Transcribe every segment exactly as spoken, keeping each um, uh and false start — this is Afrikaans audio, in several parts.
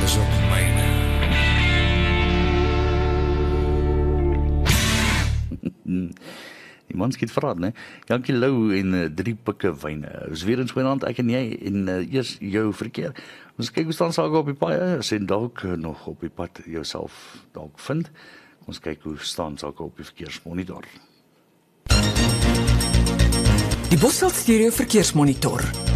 is ook myne. Die man skiet verraad, né? Jankie Lou en uh, drie pikke wyne. Ons weer in Swynland, ek en jy, en uh, eers jou verkeer. Ons kyk hoe staan sake op die paai, as jy dalk uh, nog op die pad jouself dalk vind. Ons kyk hoe staan sake op die verkeersmonitor. Die Bosveld Stereo Verkeersmonitor.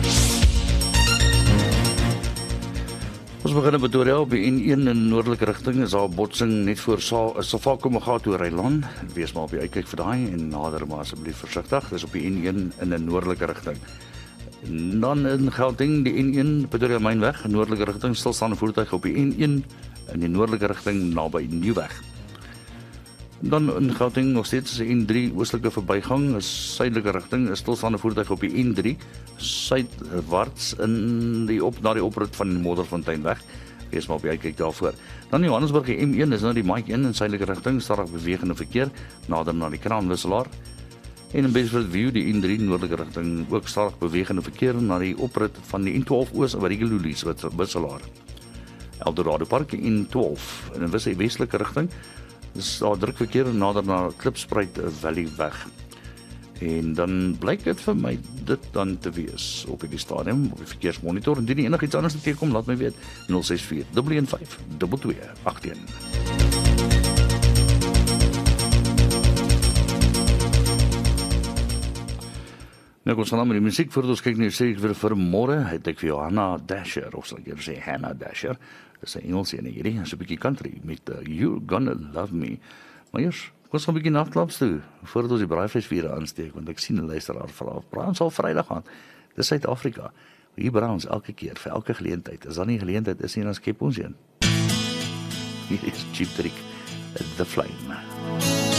Ons begin in Pretoria op die N een in noordelike rigting. Is daar 'n botsing net voor Safako Magato Rylaan. Wees maar op die uitkyk vir daai en nader maar asseblief versigtig. Dis op die N een in 'n noordelike rigting. Dan in Gauteng, die N een Pretoria Mynweg in noordelike rigting, stilstaande voertuig op die N een in die noordelike rigting naby Nieuweg. Dan in Gauteng nog steeds N drie oostelike verbygang, is suidelike rigting, is stilstaande voertuig op die N drie, suidwaarts in die op na die oprit van die Modderfonteinweg. Wees maar op die uitkyk daarvoor. Dan Johannesburg die M een is nou die Mike een in suidelike rigting, stadig bewegende verkeer nader na die kraanwisselaar. En in Bedfordview die N drie noordelike rigting, ook stadig bewegende verkeer na die oprit van die N twaalf oos by die Lulies wisselaar. Eldorado Park N twaalf in 'n wisse westelike rigting. Dis daar druk verkeer nader na Klipspruit Valley weg. En dan blyk dit vir my dit dan te wees op die stadium, op die verkeersmonitor. Indien jy enigiets anders teekom, laat my weet. nul ses vier een een vyf twee twee agt een. Nou, ons gaan aan met die musiek, voordat ons kyk nie, sê ek vir vanmorgen, het ek vir Johanna Dasher, of sal ek hier sê Hannah Dasher, dis 'n Engels ene hierdie, is 'n bietjie country, met uh, You're Gonna Love Me. Maar eers, ons gaan 'n bietjie nagklaps toe, voordat ons die braaivleisvure aansteek, want ek sien 'n luisteraar vra, braai ons al Vrydag aan, dis Suid-Afrika, hier braai ons elke keer, vir elke geleentheid, as dan nie geleentheid is nie, dan skep ons een. Hier is Cheap Trick, The Flame.